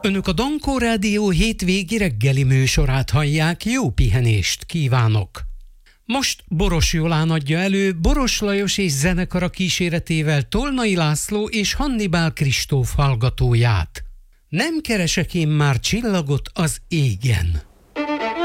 Önök a Dankó Rádió hétvégi reggeli műsorát hallják, jó pihenést kívánok! Most Boros Jolán adja elő Boros Lajos és zenekara kíséretével Tolnai László és Hannibál Kristóf hallgatóját. Nem keresek én már csillagot az égen.